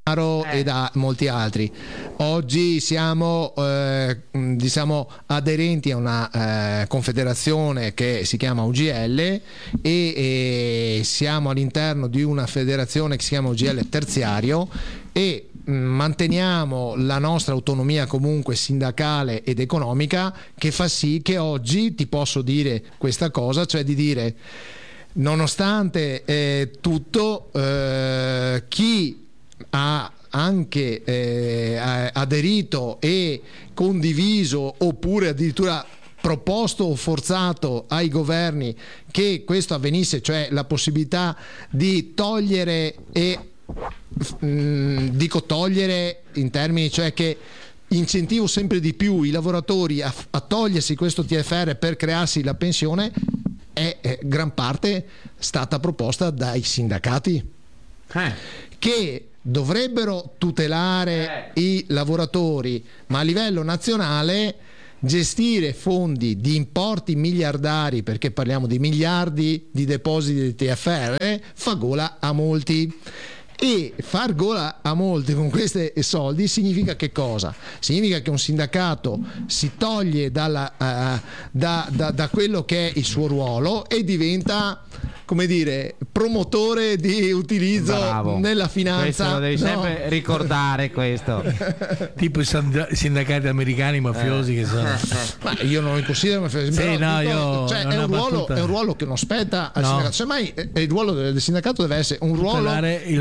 e da molti altri. Oggi siamo diciamo aderenti a una confederazione che si chiama UGL e siamo all'interno di una federazione che si chiama UGL terziario e manteniamo la nostra autonomia comunque sindacale ed economica, che fa sì che oggi ti posso dire questa cosa, cioè di dire, nonostante tutto, chi ha anche aderito e condiviso oppure addirittura proposto o forzato ai governi che questo avvenisse, cioè la possibilità di togliere dico togliere in termini, cioè che incentivo sempre di più i lavoratori a togliersi questo TFR per crearsi la pensione, è gran parte stata proposta dai sindacati che dovrebbero tutelare i lavoratori, ma a livello nazionale gestire fondi di importi miliardari, perché parliamo di miliardi di depositi di TFR, fa gola a molti. E far gola a molti con questi soldi significa che cosa? Significa che un sindacato si toglie da quello che è il suo ruolo e diventa, come dire, promotore di utilizzo nella finanza. Questo lo devi sempre ricordare, questo. Tipo i sindacati americani mafiosi che sono. Ma io non li considero mafiosi. Sì, cioè, è un ruolo che non spetta al sindacato. Semmai il ruolo del sindacato deve essere un ruolo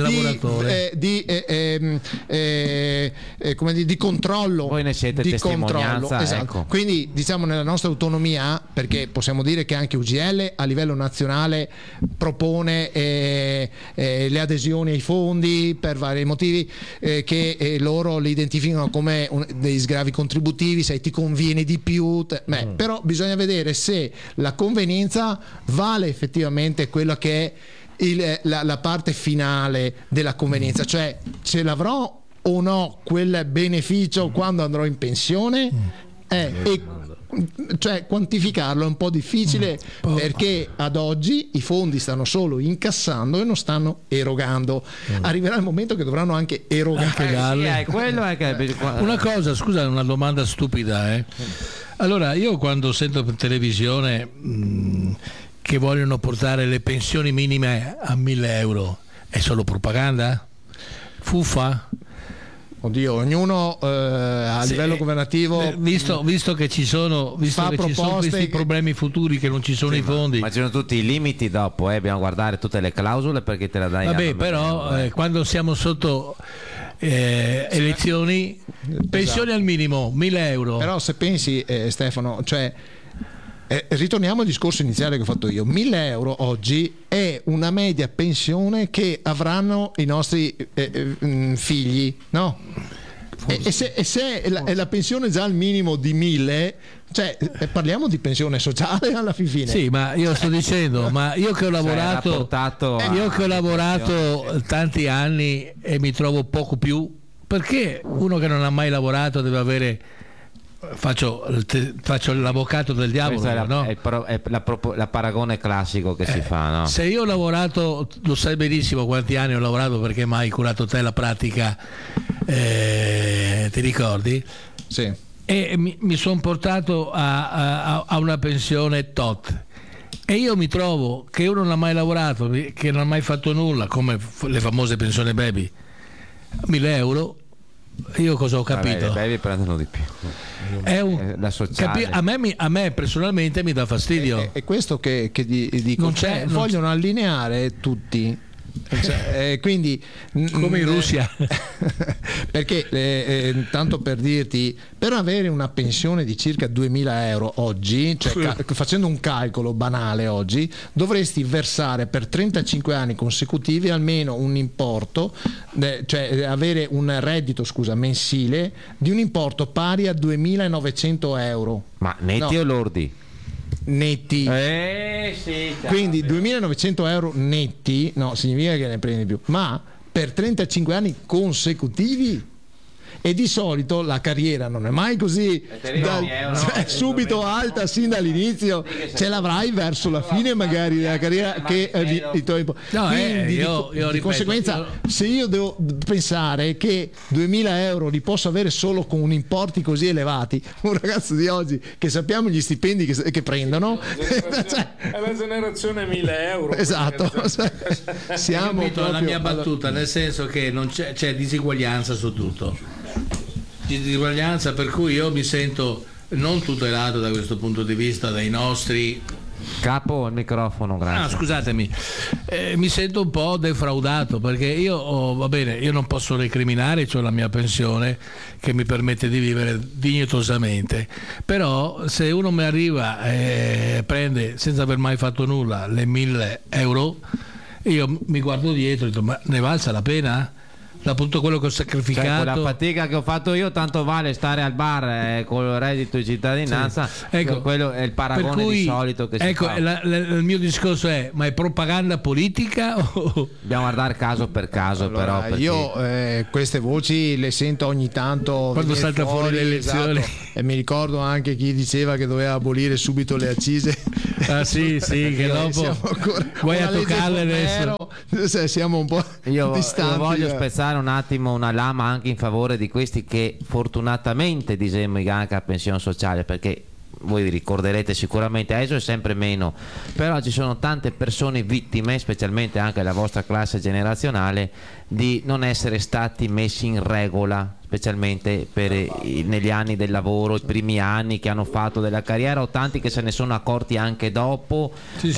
di controllo. Voi ne siete testimonianza, esatto. Ecco. Quindi diciamo nella nostra autonomia, perché possiamo dire che anche UGL a livello nazionale propone le adesioni ai fondi per vari motivi che loro li identificano come dei sgravi contributivi, se ti conviene di più, però bisogna vedere se la convenienza vale effettivamente quella che è la parte finale della convenienza, cioè ce l'avrò o no quel beneficio quando andrò in pensione, e cioè quantificarlo è un po' difficile, perché ad oggi i fondi stanno solo incassando e non stanno erogando. Arriverà il momento che dovranno anche erogare. Una cosa, scusa, una domanda stupida, Allora, io quando sento per televisione che vogliono portare le pensioni minime a 1.000 euro, è solo propaganda? Fuffa? Oddio, ognuno a livello governativo, visto che ci sono questi problemi futuri, che non ci sono i fondi, ma ci sono tutti i limiti dopo, dobbiamo guardare tutte le clausole, perché te la dai. Vabbè, però quando siamo sotto elezioni, pensioni al minimo 1.000 euro. Però se pensi, Stefano, cioè ritorniamo al discorso iniziale che ho fatto io. 1.000 euro oggi è una media pensione che avranno i nostri figli, no? E se la pensione già al minimo di 1.000, cioè parliamo di pensione sociale alla fine. Sì, ma io sto dicendo, ma io che ho lavorato, tanti anni e mi trovo poco più, perché uno che non ha mai lavorato deve avere. Faccio l'avvocato del diavolo, è la paragone classico che si fa, no? Se io ho lavorato, lo sai benissimo quanti anni ho lavorato, perché mi hai curato te la pratica, ti ricordi? Sì. E mi sono portato a una pensione tot, e io mi trovo che uno non ha mai lavorato, che non ha mai fatto nulla, come le famose pensioni baby, 1.000 euro. Io cosa ho capito? Le baby prendono di più. A me personalmente mi dà fastidio. È questo che dico. Vogliono allineare tutti. Quindi come in Russia, perché tanto per dirti, per avere una pensione di circa 2.000 euro oggi, cioè facendo un calcolo banale oggi, dovresti versare per 35 anni consecutivi almeno un importo, cioè avere un reddito mensile di un importo pari a 2.900 euro. Ma netti o lordi? Netti, sì, quindi 2.900 euro netti, no, significa che ne prendi più, ma per 35 anni consecutivi. e di solito la carriera non è mai così subito alta sin dall'inizio, ce l'avrai verso la fine magari della carriera che i tuoi quindi di conseguenza se io devo pensare che 2000 euro li posso avere solo con un importi così elevati, un ragazzo di oggi che sappiamo gli stipendi che prendono è la generazione 1000 euro, esatto. Siamo proprio la mia battuta, nel senso che non c'è disuguaglianza su tutto, disuguaglianza, per cui io mi sento non tutelato da questo punto di vista dai nostri capo il microfono, grazie. Scusatemi, mi sento un po' defraudato perché io va bene, io non posso recriminare, ho la mia pensione che mi permette di vivere dignitosamente, però se uno mi arriva e prende senza aver mai fatto nulla le 1000 euro, io mi guardo dietro e dico, ma ne valsa la pena? Da tutto quello che ho sacrificato, con la fatica che ho fatto io, tanto vale stare al bar con il reddito di cittadinanza. Sì. Ecco, quello è il paragone di solito che si fa. Il mio discorso è: ma è propaganda politica o... Dobbiamo guardare caso per caso. Allora, però io queste voci le sento ogni tanto quando salta fuori le elezioni, esatto. E mi ricordo anche chi diceva che doveva abolire subito le accise. Sì, che dopo vuoi a toccarle adesso. Siamo un po' distanti. Io voglio spezzare un attimo una lama anche in favore di questi che fortunatamente disegno anche a pensione sociale, perché voi vi ricorderete sicuramente, adesso è sempre meno, però ci sono tante persone vittime, specialmente anche la vostra classe generazionale, di non essere stati messi in regola, specialmente negli anni del lavoro, i primi anni che hanno fatto della carriera, o tanti che se ne sono accorti anche dopo. Sì.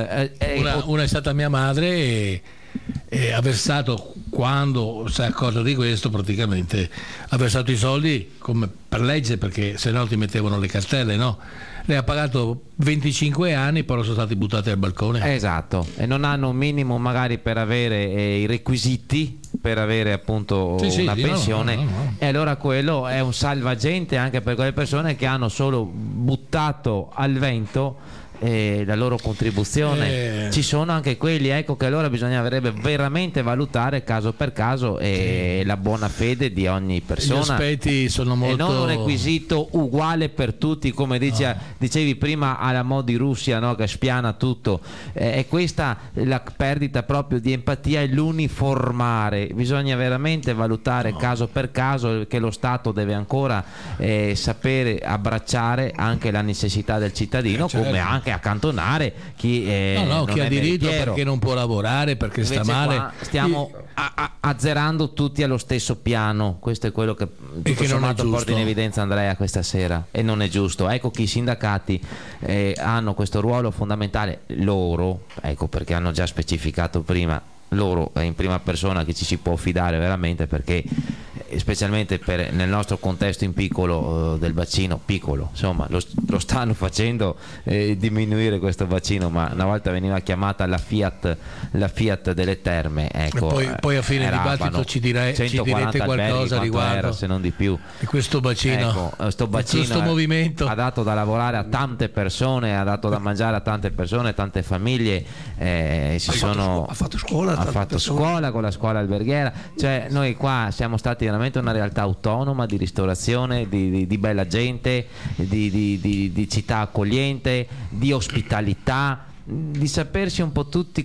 Una è stata mia madre e ha versato, quando si è accorto di questo, praticamente ha versato i soldi come per legge, perché se no ti mettevano le cartelle, no? Lei ha pagato 25 anni, però sono stati buttati al balcone. Esatto, e non hanno un minimo magari per avere i requisiti per avere appunto una pensione. No. E allora quello è un salvagente anche per quelle persone che hanno solo buttato al vento la loro contribuzione. Ci sono anche quelli, ecco, che allora bisognerebbe veramente valutare caso per caso la buona fede di ogni persona. Gli aspetti sono molto... e non un requisito uguale per tutti, come dicevi prima, alla Modi Russia, no? Che spiana tutto. È questa la perdita proprio di empatia e l'uniformare. Bisogna veramente valutare caso per caso, che lo Stato deve ancora sapere abbracciare anche la necessità del cittadino, certo, come anche accantonare chi chi ha diritto perché non può lavorare, perché invece sta male. Stiamo azzerando tutti allo stesso piano. Questo è quello che tutto sommato porta in evidenza Andrea questa sera, e non è giusto. Ecco che i sindacati hanno questo ruolo fondamentale, loro, ecco perché hanno già specificato prima, loro in prima persona che ci si può fidare veramente, perché specialmente nel nostro contesto in piccolo del bacino, piccolo insomma, lo stanno facendo diminuire questo bacino, ma una volta veniva chiamata la Fiat delle Terme, ecco, poi a fine dibattito ci direte qualcosa riguardo, se non di più, di questo bacino. Questo bacino movimento ha dato da lavorare a tante persone, ha dato da mangiare a tante persone, tante famiglie, ha fatto scuola con la scuola alberghiera. Cioè noi qua siamo stati veramente una realtà autonoma di ristorazione, di bella gente, di città accogliente, di ospitalità, di sapersi un po' tutti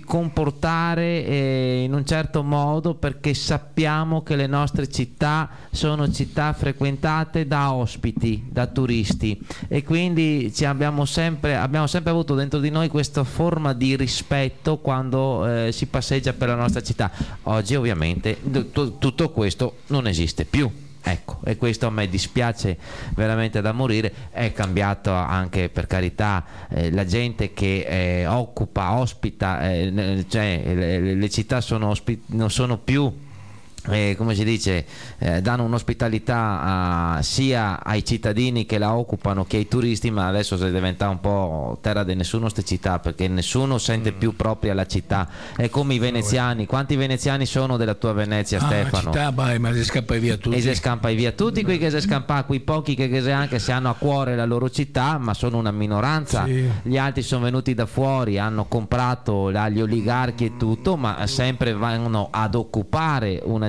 comportare in un certo modo, perché sappiamo che le nostre città sono città frequentate da ospiti, da turisti, e quindi abbiamo sempre avuto dentro di noi questa forma di rispetto quando si passeggia per la nostra città. Oggi ovviamente tutto questo non esiste più. Ecco, e questo a me dispiace veramente da morire. È cambiato anche, per carità, la gente che ospita, le città non sono più, come si dice, danno un'ospitalità sia ai cittadini che la occupano che ai turisti, ma adesso si diventa un po' terra di nessuno ste città, perché nessuno sente più propria la città. È come i veneziani. Quanti veneziani sono della tua Venezia, Stefano? Città, ma si scappa via tutti. E si scampa via tutti quei che si scampa, quei pochi che anche se hanno a cuore la loro città, ma sono una minoranza. Sì. Gli altri sono venuti da fuori, hanno comprato gli oligarchi e tutto, ma sempre vanno ad occupare una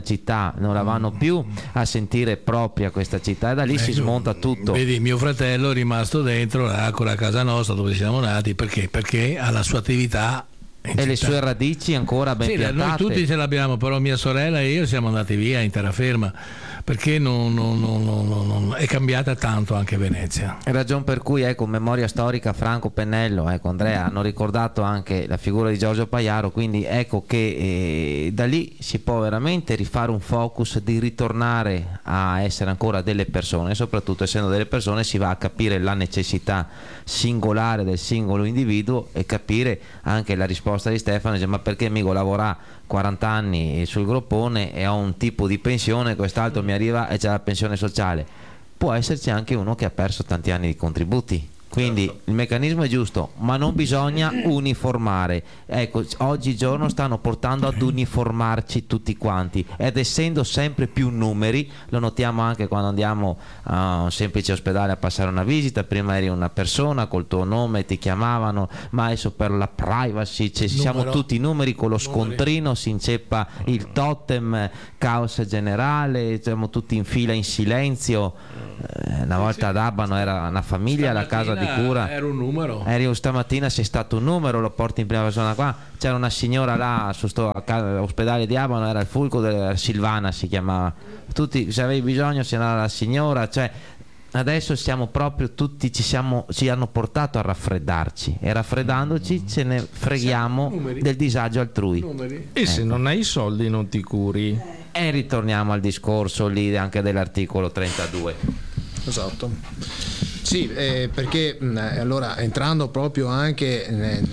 città, non la vanno più a sentire propria questa città, e da lì si smonta tutto. Vedi, mio fratello è rimasto dentro con la casa nostra dove siamo nati perché ha la sua attività e le sue radici ancora ben piantate. Noi tutti ce l'abbiamo, però mia sorella e io siamo andati via in terraferma perché non è cambiata tanto anche Venezia. Ragion per cui, ecco, memoria storica, Franco Pennello, ecco, Andrea hanno ricordato anche la figura di Giorgio Pajaro, quindi ecco che da lì si può veramente rifare un focus di ritornare a essere ancora delle persone, e soprattutto essendo delle persone si va a capire la necessità singolare del singolo individuo e capire anche la risposta di Stefano, dice, ma perché mica lavora 40 anni sul groppone e ho un tipo di pensione, quest'altro mi arriva e c'è la pensione sociale? Può esserci anche uno che ha perso tanti anni di contributi, quindi il meccanismo è giusto, ma non bisogna uniformare. Ecco, oggigiorno stanno portando ad uniformarci tutti quanti, ed essendo sempre più numeri, lo notiamo anche quando andiamo a un semplice ospedale a passare una visita, prima eri una persona col tuo nome, ti chiamavano, ma adesso per la privacy siamo tutti numeri, con lo scontrino si inceppa il totem, caos generale, siamo tutti in fila in silenzio. Una volta ad Abano era una famiglia, la casa di cura era un numero, stamattina sei stato un numero, lo porti in prima persona qua. C'era una signora là su ospedale di Abano, era il Fulco della Silvana, si chiamava, tutti, se avevi bisogno si andava la signora, cioè adesso siamo proprio tutti, ci hanno portato a raffreddarci, e raffreddandoci ce ne freghiamo del disagio altrui. E se non hai i soldi non ti curi. E ritorniamo al discorso lì anche dell'articolo 32. Esatto. Sì, perché allora entrando proprio anche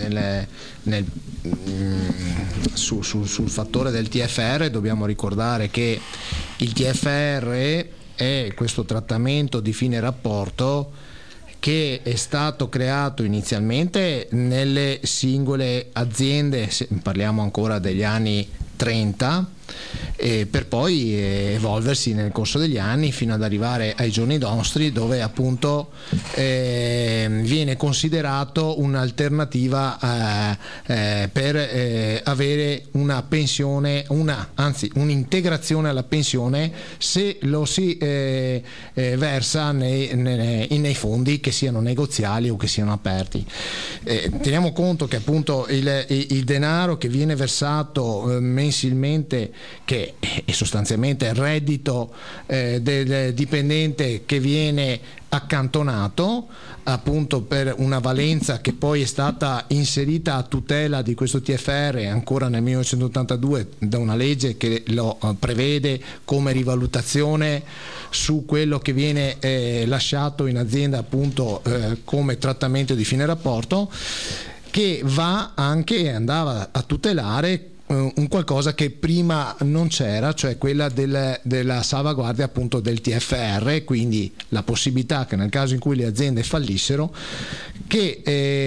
sul fattore del TFR, dobbiamo ricordare che il TFR è questo trattamento di fine rapporto che è stato creato inizialmente nelle singole aziende, parliamo ancora degli anni 30, per poi evolversi nel corso degli anni fino ad arrivare ai giorni nostri, dove appunto viene considerato un'alternativa per avere una pensione, anzi un'integrazione alla pensione, se lo si versa nei fondi, che siano negoziali o che siano aperti. Teniamo conto che appunto il denaro che viene versato mensilmente, che è sostanzialmente il reddito del dipendente che viene accantonato appunto per una valenza che poi è stata inserita a tutela di questo TFR ancora nel 1982 da una legge che lo prevede come rivalutazione su quello che viene lasciato in azienda appunto come trattamento di fine rapporto, che andava a tutelare un qualcosa che prima non c'era, cioè quella della salvaguardia appunto del TFR, quindi la possibilità che nel caso in cui le aziende fallissero, che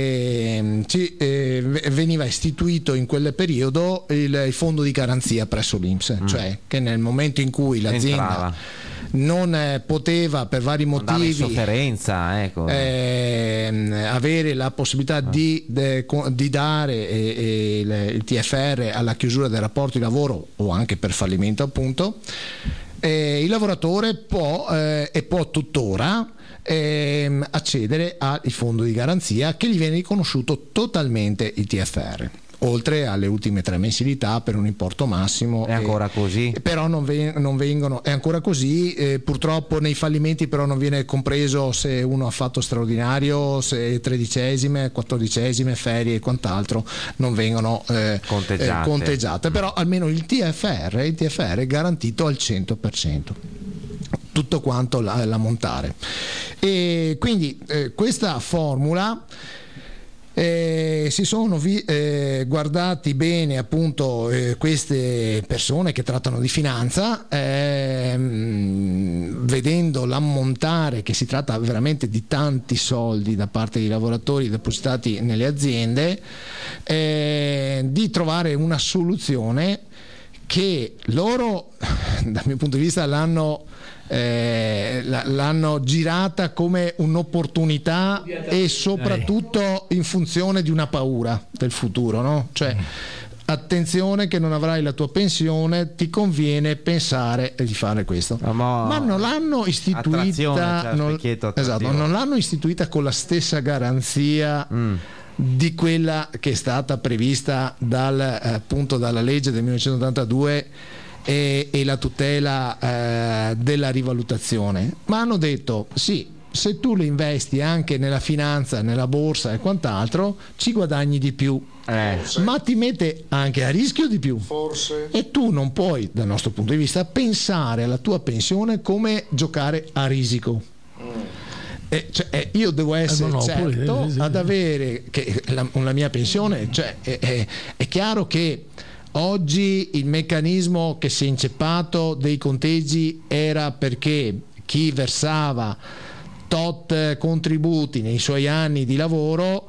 veniva istituito in quel periodo il fondo di garanzia presso l'INPS, cioè che nel momento in cui l'azienda non poteva per vari motivi in sofferenza, ecco, avere la possibilità di dare il TFR alla chiusura del rapporto di lavoro o anche per fallimento appunto, il lavoratore può tuttora accedere al fondo di garanzia, che gli viene riconosciuto totalmente il TFR, oltre alle ultime 3 mensilità per un importo massimo. È ancora così? Però non vengono, è ancora così, purtroppo nei fallimenti però non viene compreso se uno ha fatto straordinario, se 13esime, 14esime, ferie e quant'altro non vengono conteggiate, però almeno il TFR è garantito al 100%. Tutto quanto l'ammontare. E quindi questa formula si sono guardati bene appunto queste persone che trattano di finanza, vedendo l'ammontare, che si tratta veramente di tanti soldi da parte dei lavoratori depositati nelle aziende, di trovare una soluzione che loro, dal mio punto di vista, l'hanno girata come un'opportunità e soprattutto in funzione di una paura del futuro, no? Cioè attenzione che non avrai la tua pensione, ti conviene pensare di fare questo. Ma non l'hanno istituita, non l'hanno istituita con la stessa garanzia di quella che è stata prevista appunto dalla legge del 1982 e la tutela della rivalutazione. Ma hanno detto sì, se tu le investi anche nella finanza, nella borsa e quant'altro, ci guadagni di più. Ma ti mette anche a rischio di più. Forse. E tu non puoi, dal nostro punto di vista, pensare alla tua pensione come giocare a risico. Io devo essere certo ad avere la mia pensione. È chiaro che oggi il meccanismo che si è inceppato dei conteggi era perché chi versava tot contributi nei suoi anni di lavoro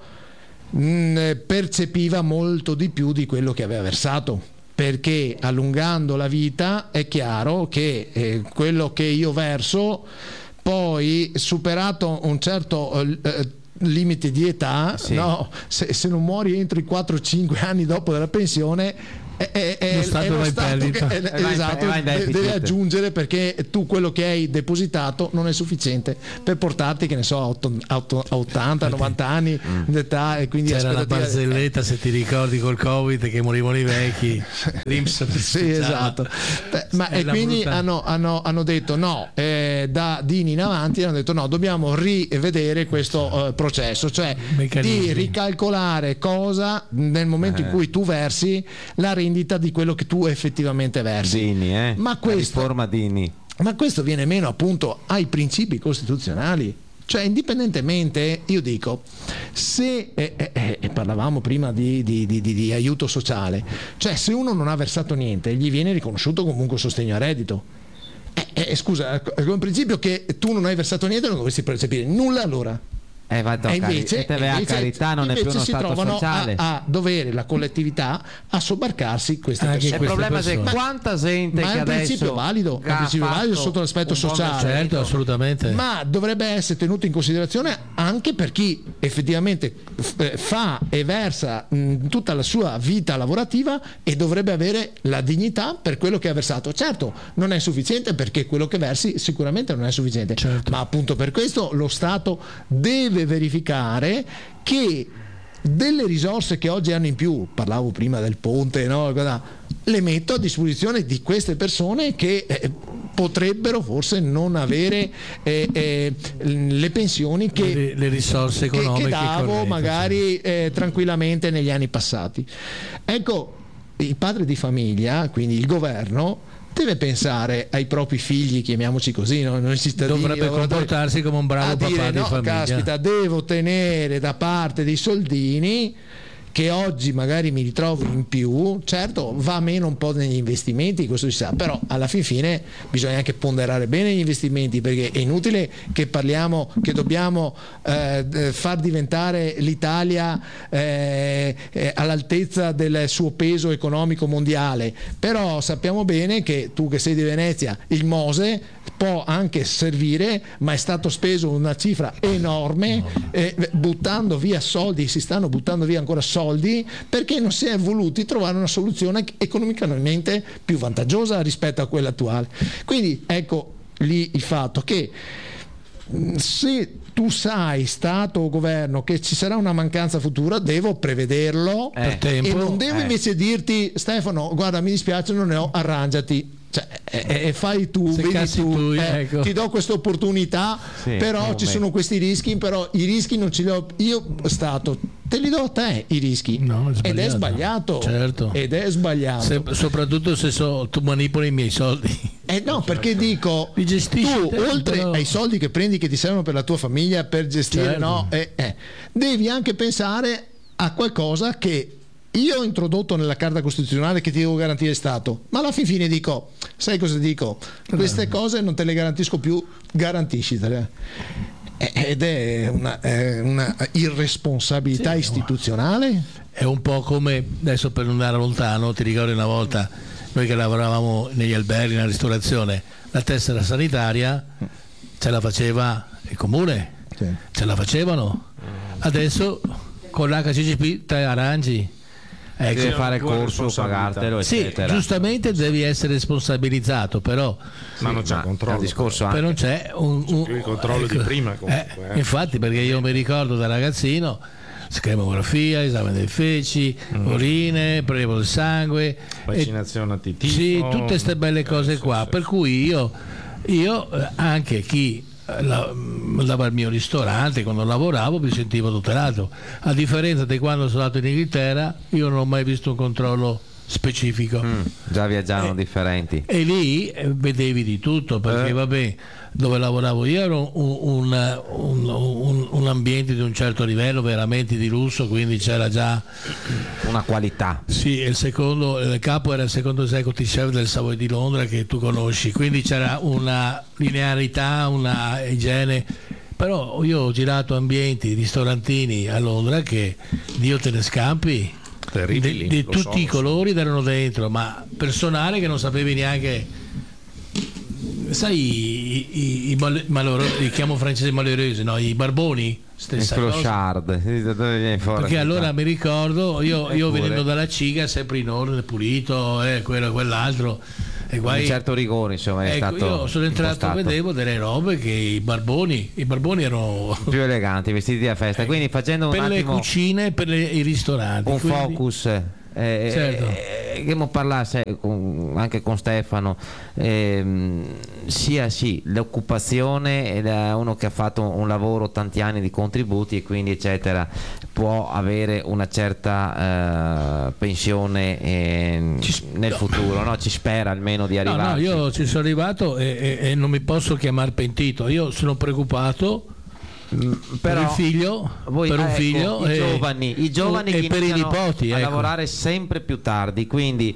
percepiva molto di più di quello che aveva versato, perché allungando la vita è chiaro che quello che io verso, poi superato un certo limite di età, no, se non muori entro i 4-5 anni dopo della pensione, è lo Stato che deve aggiungere, perché tu quello che hai depositato non è sufficiente per portarti, che ne so, a 80-90 anni d'età, e quindi c'era la barzelletta, se ti ricordi, col Covid, che morivano i vecchi. Sì, esatto. Ma e quindi hanno detto no, da Dini in avanti hanno detto no, dobbiamo rivedere questo processo, cioè di ricalcolare cosa nel momento in cui tu versi la rendita di quello che tu effettivamente versi. Dini, ma questo, riforma Dini. Ma questo viene meno appunto ai principi costituzionali. Cioè, indipendentemente, io dico, se parlavamo prima di aiuto sociale, cioè se uno non ha versato niente, gli viene riconosciuto comunque sostegno a reddito. Scusa, con il principio che tu non hai versato niente, non dovresti percepire nulla, allora. Invece carità, non è più uno si stato trovano sociale. a dovere la collettività a sobbarcarsi queste persone. Il problema è quanta gente ma che è un principio valido, sotto l'aspetto sociale, certo, assolutamente, ma dovrebbe essere tenuto in considerazione anche per chi effettivamente fa e versa tutta la sua vita lavorativa, e dovrebbe avere la dignità per quello che ha versato. Certo, non è sufficiente, perché quello che versi sicuramente non è sufficiente, certo, ma appunto per questo lo Stato deve verificare che delle risorse che oggi hanno in più, parlavo prima del ponte, no? Le metto a disposizione di queste persone che potrebbero forse non avere le pensioni che le risorse economiche che davo magari tranquillamente negli anni passati. Ecco, il padre di famiglia, quindi il governo, deve pensare ai propri figli, chiamiamoci così, no? Noi cittadini, dovrebbe comportarsi come un bravo papà di famiglia. Caspita, devo tenere da parte dei soldini che oggi magari mi ritrovo in più. Certo, va meno un po' negli investimenti, questo si sa, però alla fine bisogna anche ponderare bene gli investimenti, perché è inutile che parliamo che dobbiamo far diventare l'Italia all'altezza del suo peso economico mondiale, però sappiamo bene che tu che sei di Venezia, il Mose può anche servire, ma è stato speso una cifra enorme, buttando via soldi, si stanno buttando via ancora soldi, perché non si è voluti trovare una soluzione economicamente più vantaggiosa rispetto a quella attuale. Quindi ecco lì il fatto che se tu sai, Stato o governo, che ci sarà una mancanza futura, devo prevederlo per tempo, e non devo invece dirti: Stefano, guarda, mi dispiace, non ne ho, arrangiati. Cioè, fai tu, vedi tu, ecco. Ti do questa opportunità, però ci sono questi rischi, però i rischi non ce li ho io, Stato, te li do a te i rischi, ed è sbagliato, certo. Ed è sbagliato, soprattutto se tu manipoli i miei soldi. No, perché dico, tu oltre ai soldi che prendi, che ti servono per la tua famiglia, per gestire, no, devi anche pensare a qualcosa che io ho introdotto nella Carta Costituzionale, che ti devo garantire Stato, ma alla fine dico, sai cosa dico? Queste cose non te le garantisco più, garantiscitele. Ed è una irresponsabilità istituzionale. È un po' come, adesso per non andare lontano, ti ricordi una volta noi che lavoravamo negli alberghi, nella ristorazione, la tessera sanitaria ce la faceva il comune, ce la facevano. Adesso con l'HCCP te arrangi. devi fare corso, pagartelo, sì, eccetera. Giustamente devi essere responsabilizzato, però ma non c'è controllo. Discorso però non c'è più il controllo di prima comunque. Infatti, perché io mi ricordo da ragazzino scremografia, esame dei feci, urine, prelevo del sangue, vaccinazione a tifo, sì, tutte queste belle cose qua, per cui io anche chi andava al mio ristorante quando lavoravo mi sentivo tutelato, a differenza di quando sono andato in Inghilterra. Io non ho mai visto un controllo specifico, già viaggiavano differenti, e lì vedevi di tutto, perché vabbè, dove lavoravo io era un ambiente di un certo livello, veramente di lusso, quindi c'era già una qualità. Sì, il capo era il secondo executive chef del Savoy di Londra, che tu conosci, quindi c'era una linearità, una igiene. Però io ho girato ambienti, ristorantini a Londra che Dio te ne scampi, terribili, di tutti i colori erano dentro, ma personale che non sapevi neanche, sai, li chiamo francesi malheureux, no? I barboni, stessa cosa. Perché allora mi ricordo io venendo dalla Ciga, sempre in ordine, pulito, quello e quell'altro, e un certo rigore, insomma, è stato io sono entrato e vedevo delle robe che i barboni erano più eleganti, vestiti da festa, quindi facendo un per attimo le cucine, per i ristoranti, un quindi focus, certo, che mo parlasse anche con Stefano, sia sì l'occupazione, uno che ha fatto un lavoro tanti anni di contributi e quindi eccetera può avere una certa pensione nel futuro, no? Ci spera almeno di arrivarci. No, io ci sono arrivato e non mi posso chiamare pentito, io sono preoccupato per il figlio, per un figlio, i giovani e che per i nipoti a lavorare sempre più tardi, quindi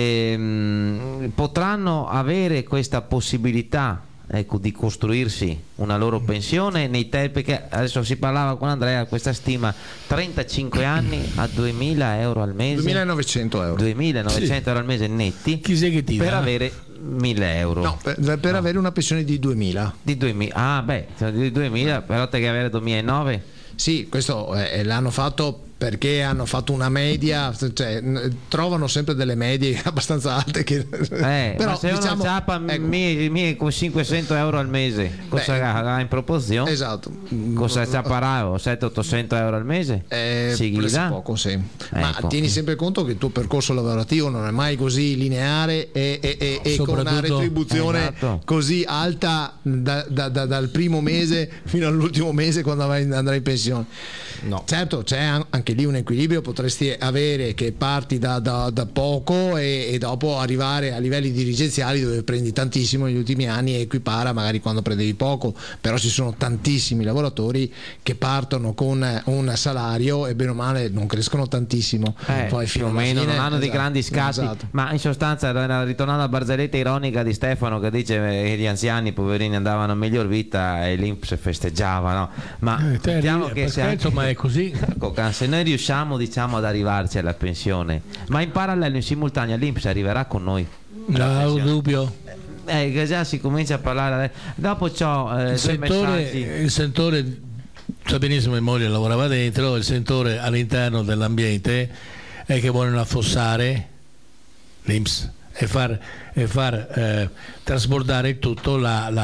potranno avere questa possibilità, ecco, di costruirsi una loro pensione nei tempi, perché adesso si parlava con Andrea, questa stima 35 anni a 2.000 euro al mese, 2.900 euro, 2.900 euro al mese netti, chi sei che ti per dà? avere 1.000 euro, no, per avere una pensione di 2.000. Di 2.000, di 2.000, però te che avere 2.900. Sì, questo l'hanno fatto perché hanno fatto una media, cioè, trovano sempre delle medie abbastanza alte che però, ma se uno ciapa con 500 euro al mese, cosa ha in proporzione? Esatto, cosa ciaparà? 700-800 euro al mese? Poco, sì. Ma tieni sempre conto che il tuo percorso lavorativo non è mai così lineare e con una retribuzione così alta dal primo mese fino all'ultimo mese quando andrai in pensione. No. Certo, c'è anche lì un equilibrio, potresti avere che parti da poco e dopo arrivare a livelli dirigenziali dove prendi tantissimo negli ultimi anni e equipara magari quando prendevi poco, però ci sono tantissimi lavoratori che partono con un salario e bene o male non crescono tantissimo, poi più o meno non hanno dei grandi scatti, ma in sostanza, ritornando alla barzelletta ironica di Stefano che dice che gli anziani poverini andavano a miglior vita e l'Inps festeggiava, no? Ma vediamo che ma è così. Se noi riusciamo, diciamo, ad arrivarci alla pensione, ma in parallelo, in simultanea, l'Inps arriverà con noi? No, un dubbio. Che già si comincia a parlare. Dopo c'ho il sentore, sa benissimo, mia moglie lavorava dentro, il sentore all'interno dell'ambiente è che vogliono affossare l'Inps e far trasbordare tutto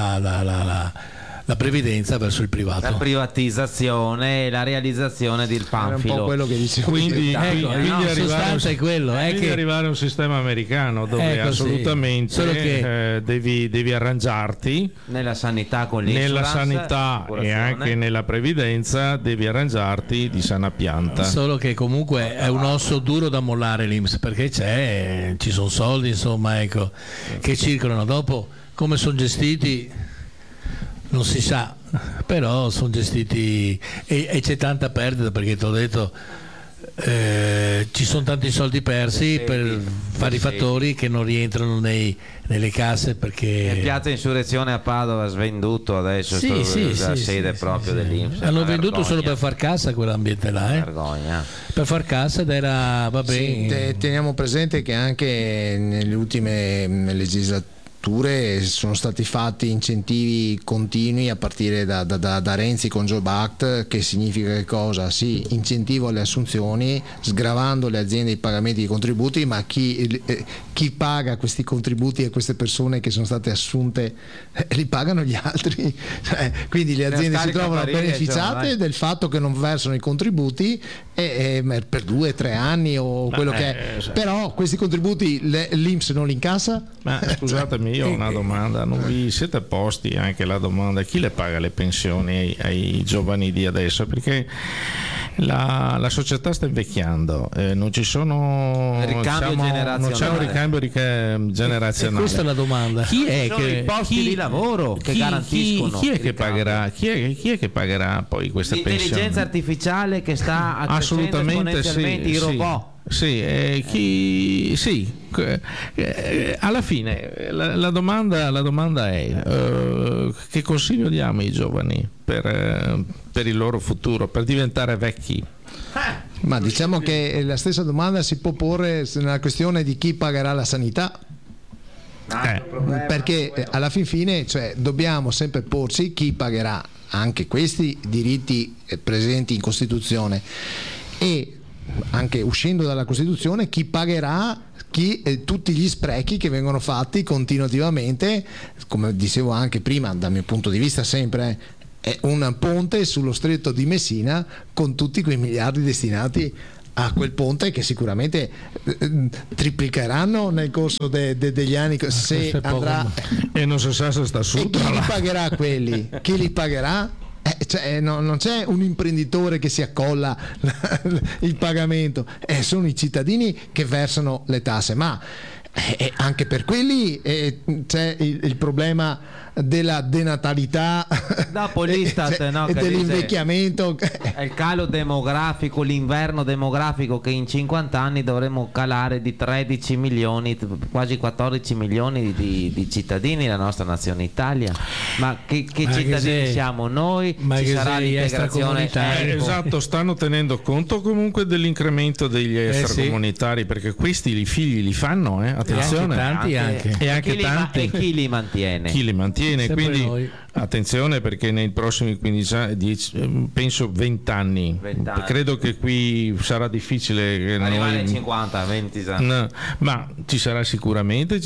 la previdenza verso il privato, la privatizzazione e la realizzazione del panfilo. Era un po' quello che dicevo. Quindi arrivare a un sistema americano dove assolutamente devi arrangiarti nella sanità, con nella sanità e anche nella previdenza, devi arrangiarti di sana pianta. Solo che comunque è un osso duro da mollare l'Inps, perché ci sono soldi, insomma, ecco, che circolano. Dopo come sono gestiti non si sa, però sono gestiti e c'è tanta perdita, perché ti ho detto ci sono tanti soldi persi per fare i fattori che non rientrano nelle casse, perché Piazza Insurrezione a Padova ha svenduto adesso la sede proprio dell'Inps. Hanno venduto solo per far cassa quell'ambiente là, vergogna, per far cassa, ed era teniamo presente che anche nelle ultime sono stati fatti incentivi continui a partire da Renzi con Job Act, che significa che cosa? Sì, incentivo alle assunzioni, sgravando le aziende i pagamenti di contributi, ma chi paga questi contributi e queste persone che sono state assunte li pagano gli altri, quindi le aziende si trovano beneficiate del fatto che non versano i contributi per 2 o 3 anni o quello che è, però questi contributi l'INPS non li incassa? Ma scusatemi, io ho una domanda, non vi siete posti anche la domanda chi le paga le pensioni ai giovani di adesso? Perché la società sta invecchiando, non ci sono generazionale. Non c'è un ricambio generazionale. Questa è la domanda. Chi è che i posti di lavoro che garantiscono? Chi è che pagherà? Chi è che pagherà poi queste pensioni? L'intelligenza artificiale che sta accrescendo esponenzialmente i robot. Alla fine la domanda è che consiglio diamo ai giovani per il loro futuro, per diventare vecchi? Ma diciamo che la stessa domanda si può porre nella questione di chi pagherà la sanità. Perché alla fine dobbiamo sempre porci chi pagherà anche questi diritti presenti in Costituzione, e anche uscendo dalla Costituzione chi pagherà tutti gli sprechi che vengono fatti continuativamente, come dicevo anche prima, dal mio punto di vista sempre è un ponte sullo stretto di Messina con tutti quei miliardi destinati a quel ponte che sicuramente triplicheranno nel corso degli anni, se andrà, e non si sa se sta su. E chi li pagherà quelli? Chi li pagherà? Non c'è un imprenditore che si accolla il pagamento, sono i cittadini che versano le tasse, ma anche per quelli c'è il problema della denatalità, dopo l'Istat e dell'invecchiamento, è il calo demografico, l'inverno demografico, che in 50 anni dovremo calare di 13 milioni, quasi 14 milioni di cittadini la nostra nazione Italia. Ma che cittadini siamo noi? Ci sarà l'integrazione? Esatto, stanno tenendo conto comunque dell'incremento degli extracomunitari, perché questi i figli li fanno, attenzione, e anche tanti. E chi li mantiene? Quindi noi. Attenzione, perché nei prossimi 15 anni, penso 20 anni, credo che qui sarà difficile che arrivare ai 50, 20 anni. No, ma ci sarà sicuramente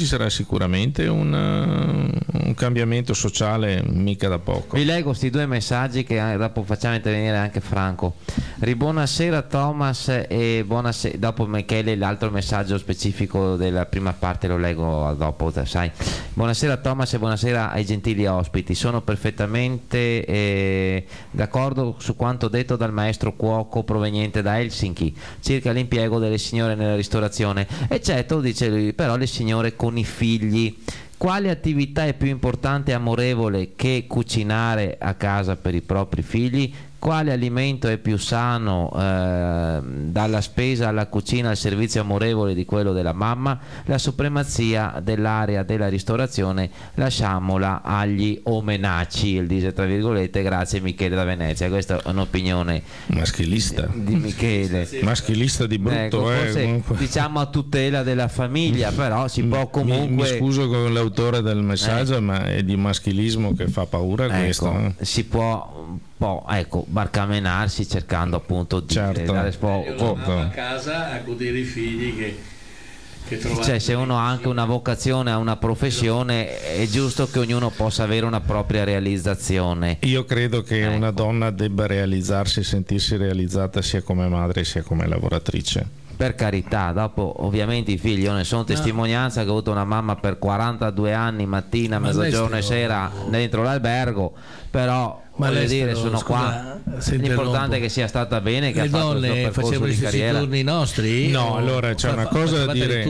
un cambiamento sociale mica da poco. Vi leggo questi 2 messaggi che dopo facciamo intervenire anche Franco. Buonasera Thomas, e buonasera, dopo Michele l'altro messaggio specifico della prima parte lo leggo dopo, sai. Buonasera Thomas e buonasera ai gentili ospiti. Sono perfettamente d'accordo su quanto detto dal maestro cuoco proveniente da Helsinki circa l'impiego delle signore nella ristorazione, eccetto, dice lui, però le signore con i figli. Quale attività è più importante e amorevole che cucinare a casa per i propri figli? Quale alimento è più sano, dalla spesa alla cucina al servizio amorevole di quello della mamma? La supremazia dell'area della ristorazione lasciamola agli omenaci, il dice tra virgolette, grazie Michele da Venezia. Questa è un'opinione maschilista di Michele, maschilista di brutto, forse, diciamo a tutela della famiglia, però si può comunque, mi scuso con l'autore del messaggio, ma è di maschilismo che fa paura, questo. Si può barcamenarsi cercando appunto di dare a casa a godere i figli che trovate. Se uno ha anche una vocazione, ha una professione, è giusto che ognuno possa avere una propria realizzazione. Io credo che una donna debba realizzarsi e sentirsi realizzata sia come madre sia come lavoratrice. Per carità, dopo ovviamente i figli, io ne sono testimonianza, che ho avuto una mamma per 42 anni, mattina, mezzogiorno e sera dentro l'albergo, però voglio dire, sono qua. L'importante è che sia stata bene, che le donne facevano gli stessi turni nostri? No, allora c'è una cosa da dire.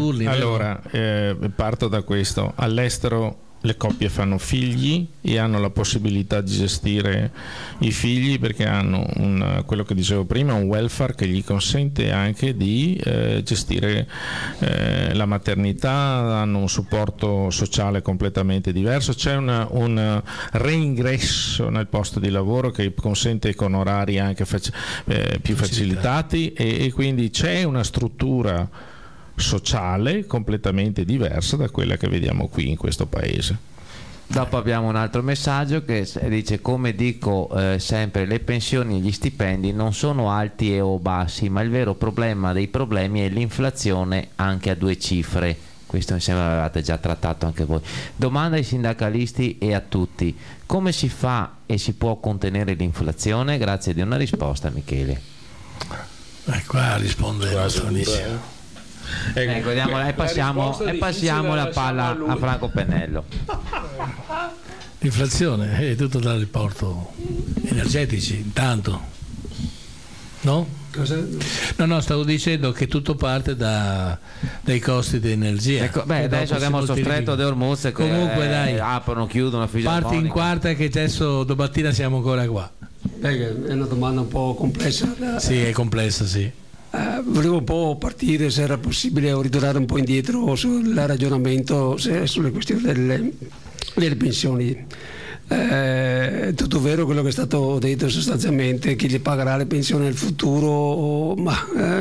Parto da questo. All'estero le coppie fanno figli e hanno la possibilità di gestire i figli, perché hanno quello che dicevo prima, un welfare che gli consente anche di gestire la maternità, hanno un supporto sociale completamente diverso, c'è un reingresso nel posto di lavoro che consente con orari anche più facilitati, e quindi c'è una struttura sociale completamente diversa da quella che vediamo qui in questo paese. Dopo abbiamo un altro messaggio che dice: come dico sempre, le pensioni e gli stipendi non sono alti o bassi, ma il vero problema dei problemi è l'inflazione anche a 2 cifre. Questo mi sembra avevate già trattato anche voi. Domanda ai sindacalisti e a tutti: come si fa e si può contenere l'inflazione? Grazie di una risposta, Michele. Qua risponde benissimo. Ecco, e passiamo la palla a Franco Pennello. L'inflazione è tutto dal riporto energetici, intanto, no? Cosa? No, stavo dicendo che tutto parte dai costi di energia. Ecco, adesso abbiamo il stretto di Hormuz che comunque dai, aprono, chiudono, parti in quarta che adesso domattina siamo ancora qua. È una domanda un po' complessa. Sì, è complessa, sì. Volevo un po' partire, se era possibile, o ritornare un po' indietro sul ragionamento sulle questioni delle pensioni. Tutto vero quello che è stato detto, sostanzialmente chi gli pagherà le pensioni nel futuro, ma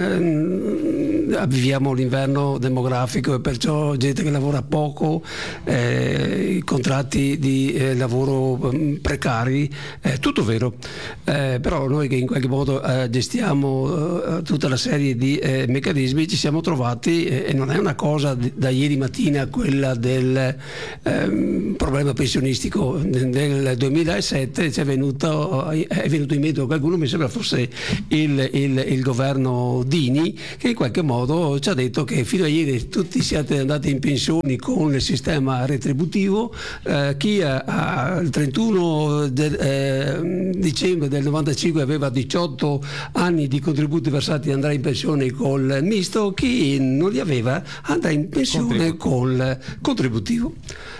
viviamo l'inverno demografico e perciò gente che lavora poco, i contratti di lavoro precari, tutto vero, però noi che in qualche modo gestiamo tutta la serie di meccanismi ci siamo trovati, e non è una cosa da ieri mattina quella del problema pensionistico. Nel 2007 è venuto in mente qualcuno, mi sembra fosse il governo Dini, che in qualche modo ci ha detto che fino a ieri tutti siete andati in pensioni con il sistema retributivo, chi il 31 dicembre del 95 aveva 18 anni di contributi versati andrà in pensione col misto, chi non li aveva andrà in pensione col contributivo.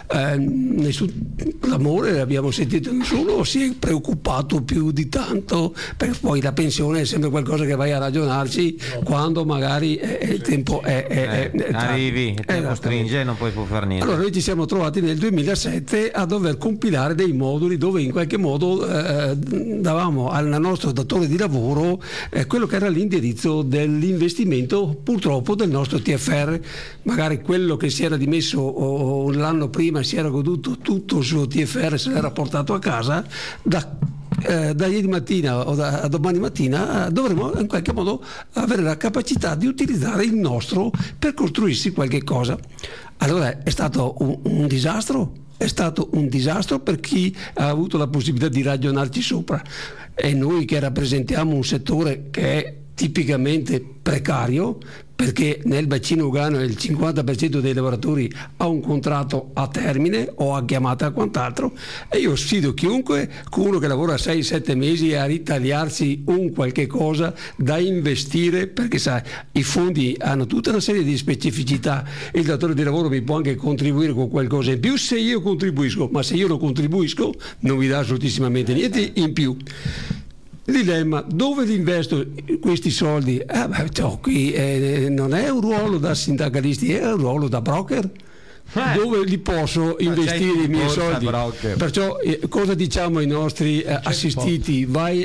Nessun clamore abbiamo sentito, nessuno si è preoccupato più di tanto, perché poi la pensione è sempre qualcosa che vai a ragionarci quando magari il tempo arrivi, il tempo stringe e non puoi più fare niente. Allora noi ci siamo trovati nel 2007 a dover compilare dei moduli dove in qualche modo davamo al nostro datore di lavoro quello che era l'indirizzo dell'investimento, purtroppo, del nostro TFR. Magari quello che si era dimesso l'anno prima si era goduto tutto il suo TFR, se l'era portato a casa, da ieri mattina o da domani mattina dovremo in qualche modo avere la capacità di utilizzare il nostro per costruirsi qualche cosa. Allora è stato un disastro. È stato un disastro per chi ha avuto la possibilità di ragionarci sopra, e noi che rappresentiamo un settore che è tipicamente precario, perché nel bacino ugano il 50% dei lavoratori ha un contratto a termine o a chiamata a quant'altro, e io sfido chiunque, con uno che lavora 6-7 mesi, a ritagliarsi un qualche cosa da investire, perché sai, i fondi hanno tutta una serie di specificità. Il datore di lavoro mi può anche contribuire con qualcosa in più se io contribuisco, ma se io non contribuisco non mi dà assolutissimamente niente in più. Dilemma: dove li investo questi soldi? Qui non è un ruolo da sindacalisti, è un ruolo da broker. Dove li posso investire i miei soldi? Perciò cosa diciamo ai nostri assistiti? Vai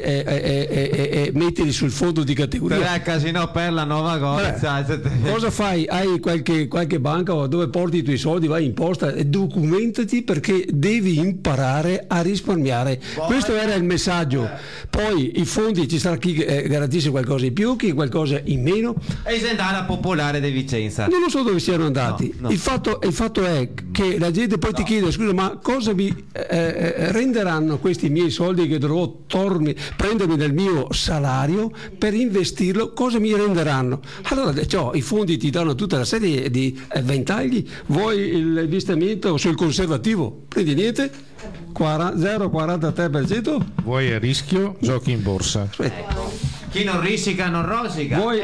e mettili sul fondo di categoria. Casino per la nuova cosa. Cosa fai? Hai qualche banca dove porti i tuoi soldi? Vai in posta e documentati, perché devi imparare a risparmiare. Questo era il messaggio. Poi i fondi, ci sarà chi garantisce qualcosa in più, chi qualcosa in meno. E Zendana Popolare di Vicenza. Non lo so dove siano andati. No. Il fatto è che la gente poi ti chiede: scusa, ma cosa mi renderanno questi miei soldi che dovrò prendermi dal mio salario per investirlo? Cosa mi renderanno? Allora i fondi ti danno tutta la serie di ventagli. Vuoi l'investimento sul conservativo? Prendi niente, 0,43%. Vuoi il rischio? Giochi in borsa. Chi non risica non rosica. Vuoi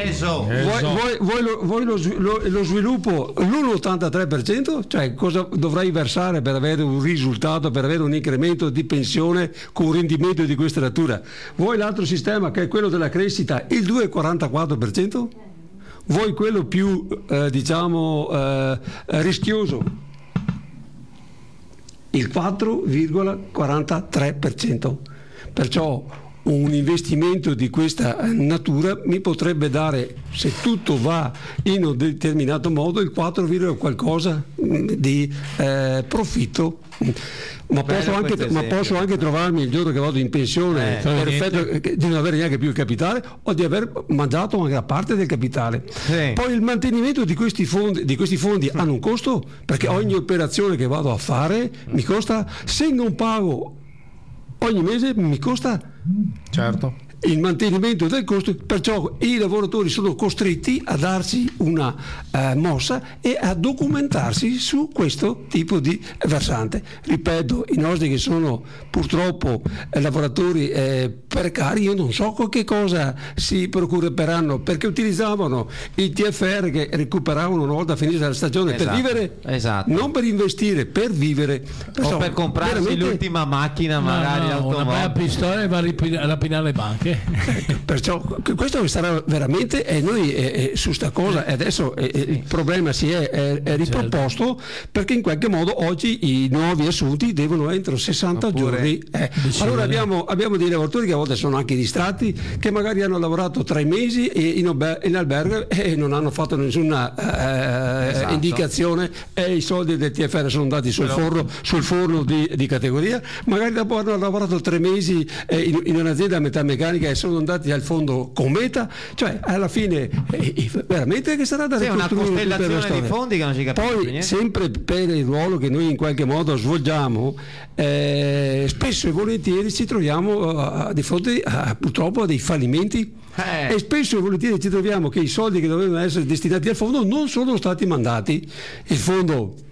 lo sviluppo, l'1,83%, cioè cosa dovrai versare per avere un risultato, per avere un incremento di pensione con un rendimento di questa natura? Vuoi l'altro sistema, che è quello della crescita, il 2,44%? Vuoi quello più rischioso, il 4,43%? Perciò un investimento di questa natura mi potrebbe dare, se tutto va in un determinato modo, il 4, qualcosa di profitto. Ma posso anche trovarmi il giorno che vado in pensione per effetto di non avere neanche più il capitale o di aver mangiato anche una parte del capitale. Sì. Poi il mantenimento di questi fondi hanno un costo, perché ogni operazione che vado a fare mi costa, se non pago ogni mese mi costa il mantenimento del costo, perciò i lavoratori sono costretti a darsi una mossa e a documentarsi su questo tipo di versante. Ripeto, i nostri che sono purtroppo lavoratori precari, io non so che cosa si preoccuperanno, perché utilizzavano il TFR che recuperavano una volta finita la stagione per vivere, non per investire, per vivere. O per comprarsi l'ultima macchina, magari una bella pistola e va a rapinare le banche. Perciò questo sarà veramente, e noi su sta cosa adesso il problema si è riproposto, perché in qualche modo oggi i nuovi assunti devono entro 60 giorni. Allora abbiamo dei lavoratori che a volte sono anche distratti, che magari hanno lavorato 3 mesi in albergo e non hanno fatto nessuna indicazione, e i soldi del TFR sono andati sul forno di categoria. Magari dopo hanno lavorato 3 mesi in un'azienda metalmeccanica e sono andati al fondo con Meta, cioè alla fine veramente che sarà da ricostruire una costellazione di fondi che non si capisce poi niente. Sempre per il ruolo che noi in qualche modo svolgiamo, spesso e volentieri ci troviamo di fronte purtroppo a dei fallimenti, e spesso e volentieri ci troviamo che i soldi che dovevano essere destinati al fondo non sono stati mandati. Il fondo